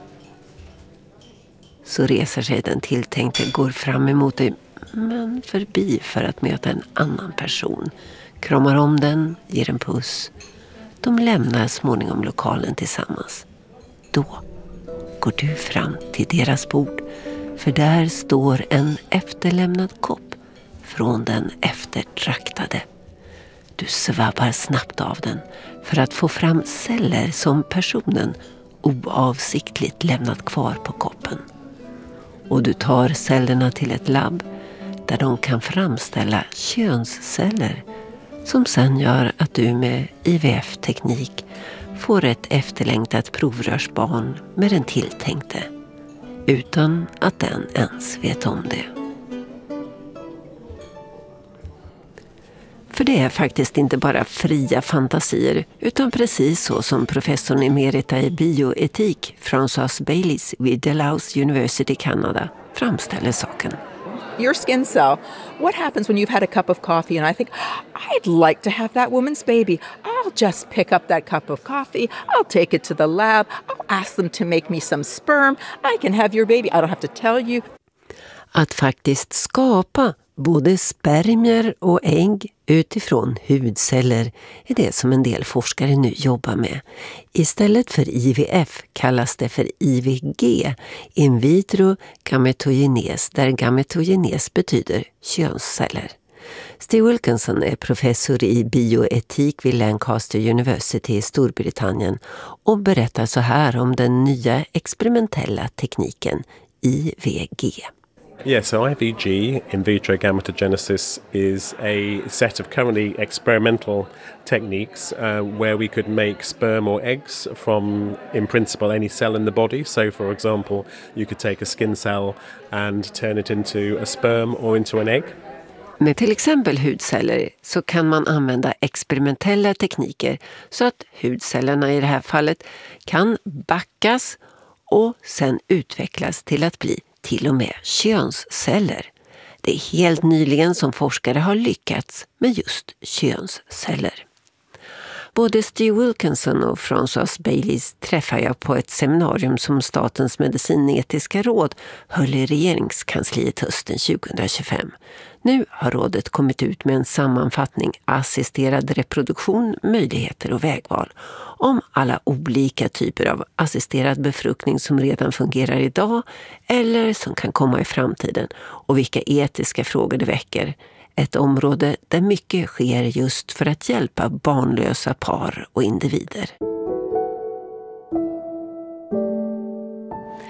Så reser sig den tilltänkte, går fram emot dig men förbi för att möta en annan person. Kramar om den, ger en puss. De lämnar småningom lokalen tillsammans. Då går du fram till deras bord. För där står en efterlämnad kopp från den eftertraktade. Du svabbar snabbt av den för att få fram celler som personen oavsiktligt lämnat kvar på koppen. Och du tar cellerna till ett labb där de kan framställa könsceller som sen gör att du med IVF-teknik får ett efterlängtat provrörsbarn med den tilltänkte utan att den ens vet om det. För det är faktiskt inte bara fria fantasier utan precis så som professorn emerita i bioetik Françoise Baylis vid Dalhousie University, Kanada framställer saken. Your skin cell, what happens when you've had a cup of coffee and I think, I'd like to have that woman's baby. I'll just pick up that cup of coffee. I'll take it to the lab. I'll ask them to make me some sperm. I can have your baby. I don't have to tell you. Att faktiskt skapa både spermier och ägg utifrån hudceller är det som en del forskare nu jobbar med. Istället för IVF kallas det för IVG, in vitro gametogenes, där gametogenes betyder könsceller. Steve Wilkinson är professor i bioetik vid Lancaster University i Storbritannien och berättar så här om den nya experimentella tekniken IVG. Yeah, so IVG, in vitro gametogenesis, is a set of currently experimental techniques where we could make sperm or eggs from, in principle, any cell in the body. So, for example, you could take a skin cell and turn it into a sperm or into an egg. Med till exempel hudceller så kan man använda experimentella tekniker så att hudcellerna i det här fallet kan backas och sen utvecklas till att bli till och med könsceller. Det är helt nyligen som forskare har lyckats med just könsceller. Både Steve Wilkinson och Françoise Baylis träffar jag på ett seminarium som Statens medicinetiska råd höll i regeringskansliet hösten 2025. Nu har rådet kommit ut med en sammanfattning assisterad reproduktion, möjligheter och vägval om alla olika typer av assisterad befruktning som redan fungerar idag eller som kan komma i framtiden och vilka etiska frågor det väcker. Ett område där mycket sker just för att hjälpa barnlösa par och individer.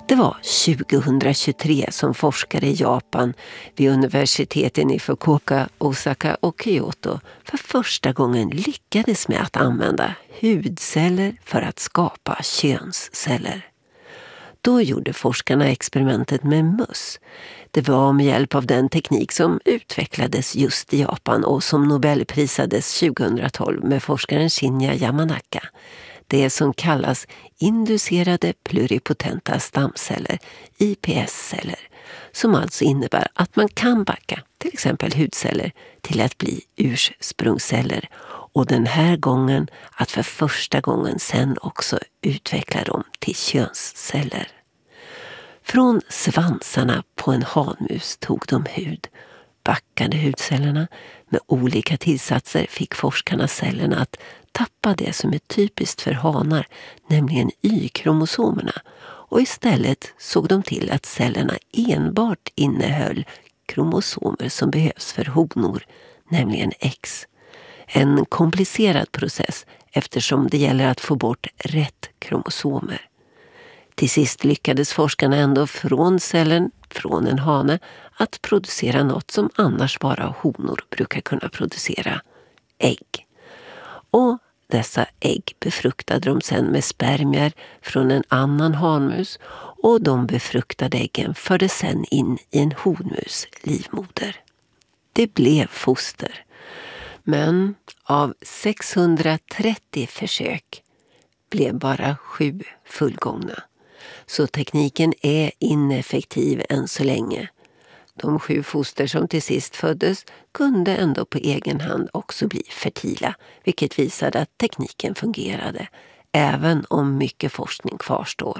Det var 2023 som forskare i Japan vid universiteten i Fukuoka, Osaka och Kyoto för första gången lyckades med att använda hudceller för att skapa könsceller. Då gjorde forskarna experimentet med möss. Det var med hjälp av den teknik som utvecklades just i Japan och som Nobelprisades 2012 med forskaren Shinya Yamanaka. Det som kallas inducerade pluripotenta stamceller, IPS-celler, som alltså innebär att man kan backa till exempel hudceller till att bli ursprungsceller och den här gången att för första gången sen också utveckla dem till könsceller. Från svansarna på en hanmus tog de hud. Backade hudcellerna med olika tillsatser fick forskarna cellerna att tappa det som är typiskt för hanar, nämligen Y-kromosomerna, och istället såg de till att cellerna enbart innehöll kromosomer som behövs för honor, nämligen X. En komplicerad process eftersom det gäller att få bort rätt kromosomer. Till sist lyckades forskarna ändå från cellen, från en hane, att producera något som annars bara honor brukar kunna producera, ägg. Och dessa ägg befruktade de sen med spermier från en annan hanmus och de befruktade äggen förde sen in i en honmus livmoder. Det blev foster. Men av 630 försök blev bara 7 fullgångna. Så tekniken är ineffektiv än så länge. De 7 foster som till sist föddes kunde ändå på egen hand också bli fertila, vilket visade att tekniken fungerade, även om mycket forskning kvarstår.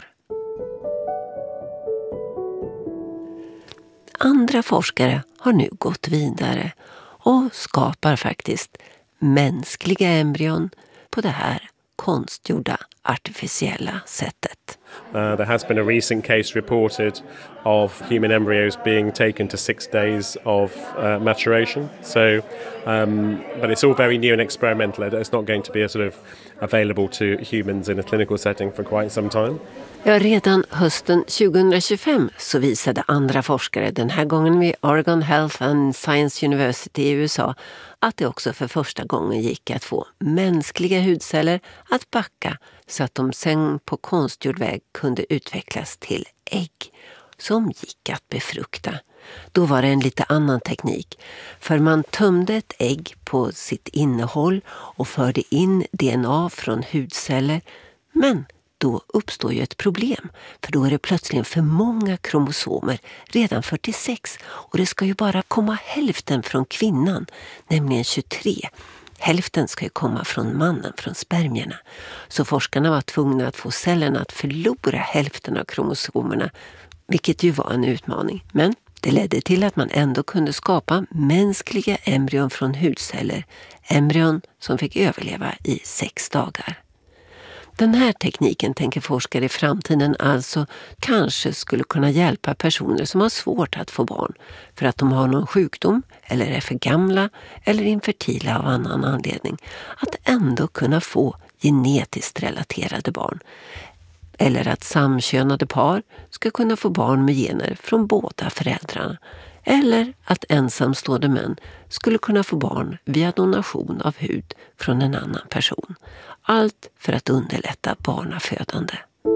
Andra forskare har nu gått vidare och skapar faktiskt mänskliga embryon på det här konstgjorda artificiella sättet. There has been a recent case reported of human embryos being taken to 6 days of maturation. So, but it's all very new and experimental. It's not going to be a sort of available to humans in a clinical setting for quite some time. Ja, redan hösten 2025 så visade andra forskare, den här gången vid Oregon Health and Science University i USA, att det också för första gången gick att få mänskliga hudceller att backa så att de sen på konstgjord väg kunde utvecklas till ägg som gick att befrukta. Då var det en lite annan teknik, för man tömde ett ägg på sitt innehåll och förde in DNA från hudceller, men då uppstår ju ett problem, för då är det plötsligt för många kromosomer, redan 46, och det ska ju bara komma hälften från kvinnan, nämligen 23. Hälften ska ju komma från mannen, från spermierna. Så forskarna var tvungna att få cellerna att förlora hälften av kromosomerna, vilket ju var en utmaning. Men det ledde till att man ändå kunde skapa mänskliga embryon från hudceller, embryon som fick överleva i 6 dagar. Den här tekniken tänker forskare i framtiden alltså kanske skulle kunna hjälpa personer som har svårt att få barn för att de har någon sjukdom eller är för gamla eller infertila av annan anledning, att ändå kunna få genetiskt relaterade barn. Eller att samkönade par ska kunna få barn med gener från båda föräldrarna. Eller att ensamstående män skulle kunna få barn via donation av hud från en annan person. Allt för att underlätta barnafödande.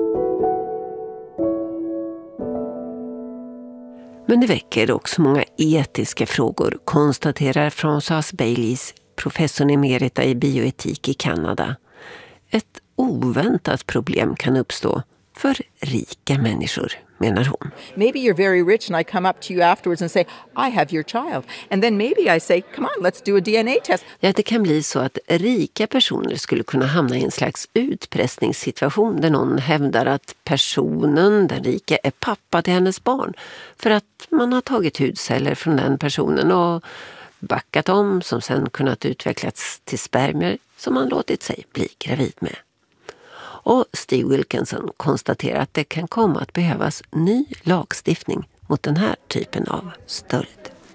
Men det väcker också många etiska frågor, konstaterar Françoise Baylis, professor emerita i bioetik i Kanada. Ett oväntat problem kan uppstå för rika människor, menar hon. Maybe you're very rich and I come up to you afterwards and say, I have your child. And then maybe I say, come on, let's do a DNA test. Ja, det kan bli så att rika personer skulle kunna hamna i en slags utpressningssituation där någon hävdar att personen, den rika, är pappa till hennes barn. För att man har tagit hudceller från den personen och backat om som sen kunnat utvecklas till spermier som man låtit sig bli gravid med. Och Steve Wilkinson konstaterar att det kan komma att behövas ny lagstiftning mot den här typen av stöld.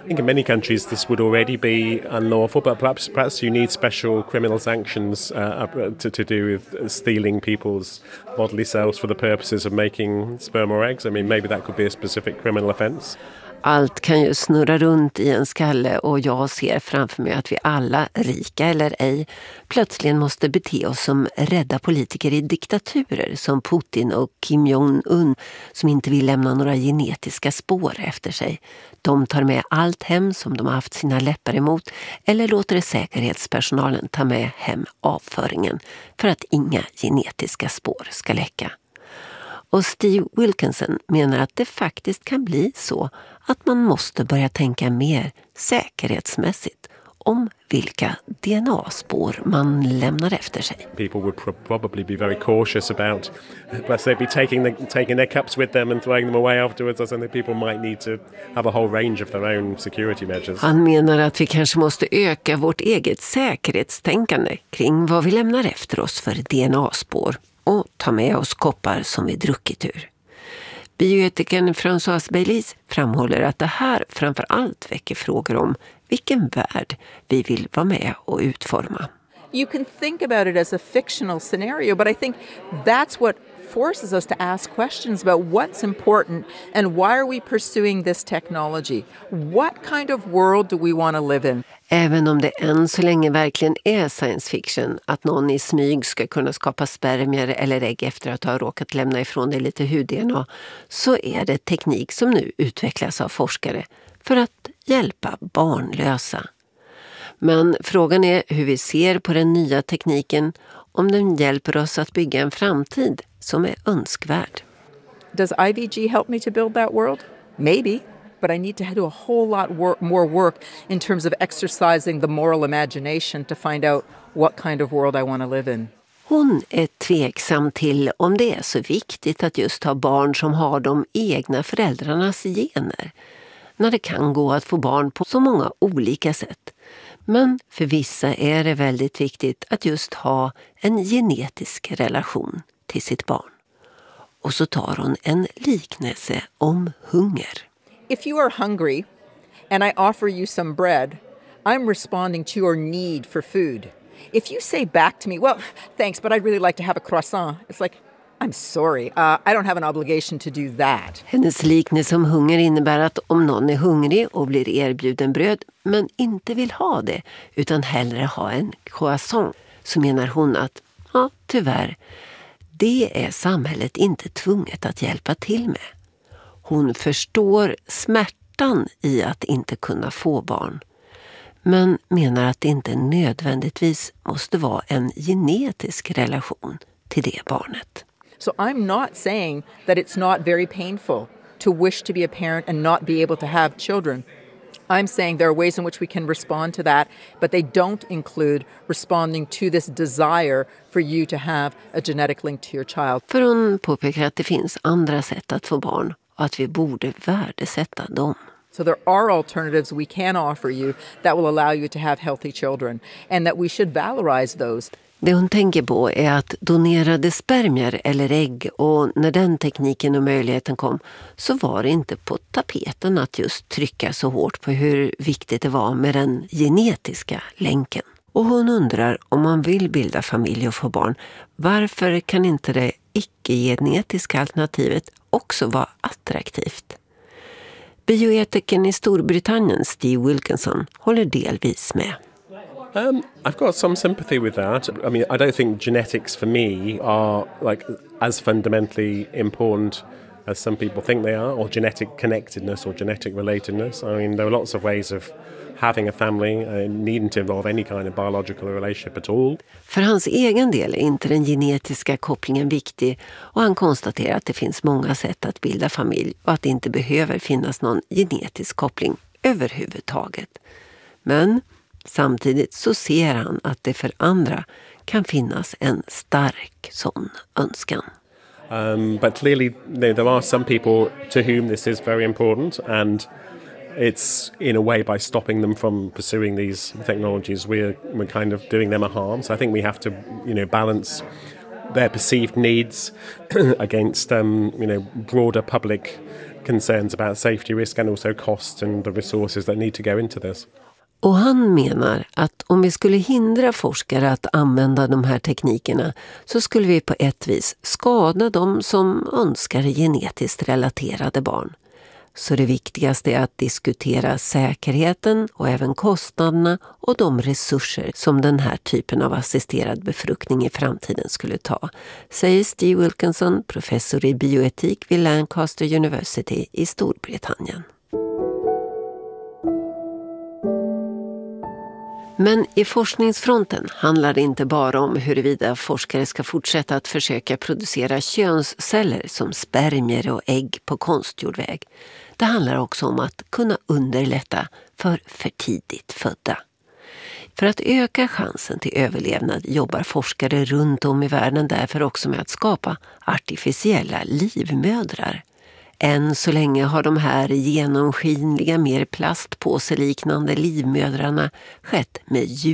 I think in many countries this would already be unlawful, but perhaps you need special criminal sanctions to do with stealing people's bodily cells for the purposes of making sperm or eggs. I mean, maybe that could be a specific criminal offence. Allt kan ju snurra runt i en skalle och jag ser framför mig att vi alla, rika eller ej, plötsligen måste bete oss som rädda politiker i diktaturer som Putin och Kim Jong-un som inte vill lämna några genetiska spår efter sig. De tar med allt hem som de har haft sina läppar emot eller låter säkerhetspersonalen ta med hem avföringen för att inga genetiska spår ska läcka. Och Steve Wilkinson menar att det faktiskt kan bli så att man måste börja tänka mer säkerhetsmässigt om vilka DNA-spår man lämnar efter sig. People would probably be very cautious about, let's say, be taking their cups with them and throwing them away afterwards. I think people might need to have a whole range of their own security measures. Han menar att vi kanske måste öka vårt eget säkerhetstänkande kring vad vi lämnar efter oss för DNA-spår och ta med oss koppar som vi druckit ur. Bioetikern Françoise Baylis framhåller att det här framför allt väcker frågor om vilken värld vi vill vara med och utforma. You can think about it as a fictional scenario, but I think that's what forces us to ask questions about what's important and why are we pursuing this technology? What kind of world do we want to live in? Även om det än så länge verkligen är science fiction att någon i smyg ska kunna skapa spermier eller ägg efter att ha råkat lämna ifrån det lite hud-DNA, så är det teknik som nu utvecklas av forskare för att hjälpa barnlösa. Men frågan är hur vi ser på den nya tekniken, om den hjälper oss att bygga en framtid som är önskvärd. Does IVG help me to build that world? Maybe. But I need to do a whole lot more work in terms of exercising the moral imagination to find out what kind of world I want to live in. Hon är tveksam till om det är så viktigt att just ha barn som har de egna föräldrarnas gener, när det kan gå att få barn på så många olika sätt. Men för vissa är det väldigt viktigt att just ha en genetisk relation till sitt barn. Och så tar hon en liknelse om hunger. If you are hungry and I offer you some bread, I'm responding to your need for food. If you say back to me, well, thanks, but I'd really like to have a croissant, it's like, I'm sorry, I don't have an obligation to do that. Hennes liknelse om hunger innebär att om någon är hungrig och blir erbjuden bröd men inte vill ha det utan hellre ha en croissant, så menar hon att, ja, tyvärr, det är samhället inte tvunget att hjälpa till med. Hon förstår smärtan i att inte kunna få barn, men menar att det inte nödvändigtvis måste vara en genetisk relation till det barnet. So I'm not saying that it's not very painful to wish to be a parent and not be able to have children. I'm saying there are ways in which we can respond to that, but they don't include responding to this desire for you to have a genetic link to your child. För hon påpekar att det finns andra sätt att få barn och att vi borde värdesätta dem. So there are alternatives we can offer you that will allow you to have healthy children and that we should valorize those. Det hon tänker på är att donerade spermier eller ägg, och när den tekniken och möjligheten kom så var det inte på tapeten att just trycka så hårt på hur viktigt det var med den genetiska länken. Och hon undrar om man vill bilda familj och få barn, varför kan inte det icke-genetiska alternativet också vara attraktivt? Bioetikern i Storbritannien, Steve Wilkinson, håller delvis med. I've got some sympathy with that. I mean, I don't think genetics for me are like as fundamentally important as some people think they are, or genetic connectedness or genetic relatedness. I mean, there are lots of ways of having a family, needn't to involve any kind of biological relationship at all. För hans egen del är inte den genetiska kopplingen viktig, och han konstaterar att det finns många sätt att bilda familj och att det inte behöver finnas någon genetisk koppling överhuvudtaget. Men samtidigt så ser han att det för andra kan finnas en stark sån önskan. But clearly there are some people to whom this is very important, and it's in a way by stopping them from pursuing these technologies we're kind of doing them a harm. So I think we have to, balance their perceived needs against broader public concerns about safety risk and also cost and the resources that need to go into this. Och han menar att om vi skulle hindra forskare att använda de här teknikerna så skulle vi på ett vis skada de som önskar genetiskt relaterade barn. Så det viktigaste är att diskutera säkerheten och även kostnaderna och de resurser som den här typen av assisterad befruktning i framtiden skulle ta, säger Steve Wilkinson, professor i bioetik vid Lancaster University i Storbritannien. Men i forskningsfronten handlar det inte bara om huruvida forskare ska fortsätta att försöka producera könsceller som spermier och ägg på konstgjord väg. Det handlar också om att kunna underlätta för tidigt födda. För att öka chansen till överlevnad jobbar forskare runt om i världen därför också med att skapa artificiella livmödrar. Än så länge har de här genomskinliga, mer plastpåseliknande livmödrarna skett med